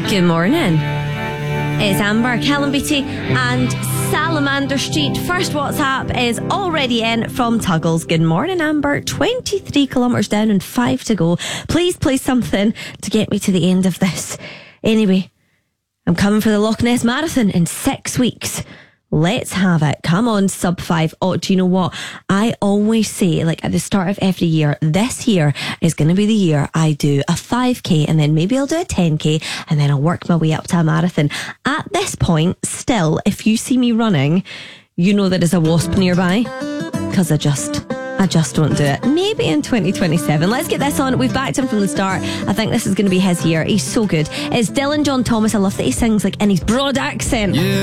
Good morning. It's Amber, Callum Beatty and Salamander Street. First WhatsApp is already in from Tuggles. Good morning, Amber. 23 kilometres down and 5 to go. Please play something to get me to the end of this. Anyway, I'm coming for the Loch Ness Marathon in 6 weeks. Let's have it. Come on, sub 5. Oh, do you know what? I always say, like at the start of every year, this year is going to be the year I do a 5k and then maybe I'll do a 10k and then I'll work my way up to a marathon. At this point, still, if you see me running, you know there is a wasp nearby because I just won't do it. Maybe in 2027. Let's get this on. We've backed him from the start. I think this is going to be his year. He's so good. It's Dylan John Thomas. I love that he sings like in his broad accent. Yeah.